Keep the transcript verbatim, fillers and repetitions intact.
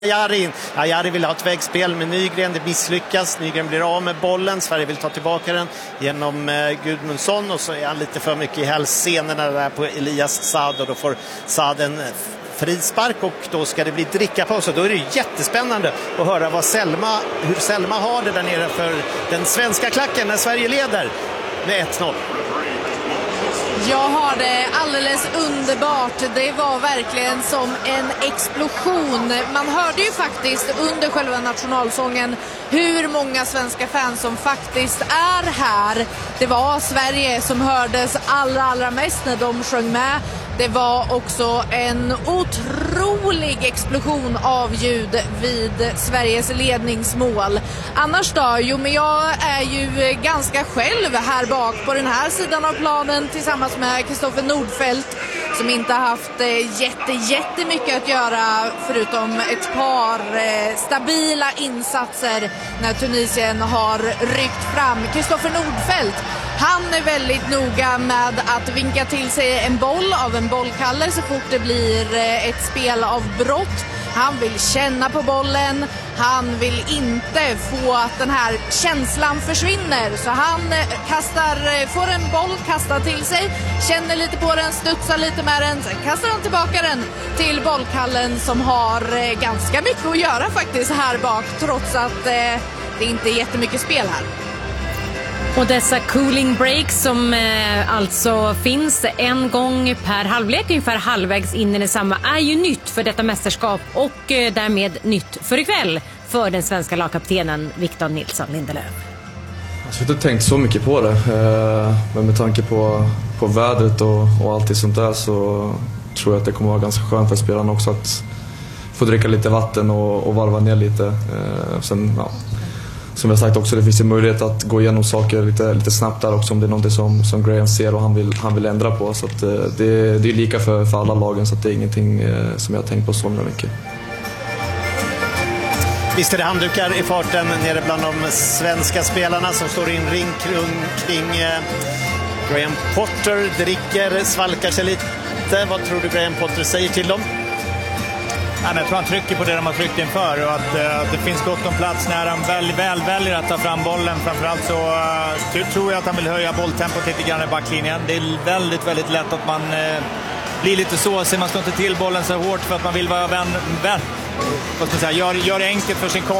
Jari. Ja, Jari vill ha ett vägspel med Nygren, det misslyckas. Nygren blir av med bollen, Sverige vill ta tillbaka den genom eh, Gudmundsson, och så är han lite för mycket i hälssenorna där på Elias Saad, och då får Saad en frispark och då ska det bli drickapaus, och då är det jättespännande att höra vad Selma, hur Selma har det där nere för den svenska klacken när Sverige leder med ett noll. Jag har det alldeles underbart. Det var verkligen som en explosion. Man hörde ju faktiskt under själva nationalsången hur många svenska fans som faktiskt är här. Det var Sverige som hördes allra, allra mest när de sjöng med. Det var också en otrolig explosion av ljud vid Sveriges ledningsmål. Annars då? Jo, men jag är ju ganska själv här bak på den här sidan av planen tillsammans med Kristoffer Nordfeldt, som inte har haft jätte, jättemycket att göra förutom ett par eh, stabila insatser när Tunisien har ryckt fram. Kristoffer Nordfeldt, han är väldigt noga med att vinka till sig en boll av en bollkalle så fort det blir ett spel av brott. Han vill känna på bollen. Han vill inte få att den här känslan försvinner. Så han kastar, får en boll kastad till sig, känner lite på den, studsar lite med den. Sen kastar han tillbaka den till bollkallen som har ganska mycket att göra faktiskt här bak, trots att det inte är jättemycket spel här. Och dessa cooling breaks som eh, alltså finns en gång per halvlek, ungefär halvvägs in i detsamma, är ju nytt för detta mästerskap och eh, därmed nytt för ikväll för den svenska lagkaptenen Victor Nilsson Lindelöf. Jag har inte tänkt så mycket på det, eh, men med tanke på, på vädret och, och allt det sånt där så tror jag att det kommer vara ganska skönt för spelarna också att få dricka lite vatten och, och varva ner lite. Eh, sen, ja. Som jag sagt också, det finns en möjlighet att gå igenom saker lite, lite snabbt där också om det är något som, som Graham ser och han vill, han vill ändra på. Så att det, det är lika för, för alla lagen, så att det är ingenting eh, som jag har tänkt på så mycket. Visst är det handdukar i farten nere bland de svenska spelarna som står i en ring kring, kring eh, Graham Potter, dricker, svalkar sig lite. Vad tror du Graham Potter säger till dem? Ja, jag tror han trycker på det de har tryckt inför och att, uh, att det finns gott om plats när han väl, väl väljer att ta fram bollen. Framförallt så uh, tror jag att han vill höja bolltempot lite grann i backlinjen. Det är väldigt, väldigt lätt att man uh, blir lite såsig. Man står inte till bollen så hårt för att man vill vara vän, vän. Vad ska man säga, gör, gör det enkelt för sin kompis.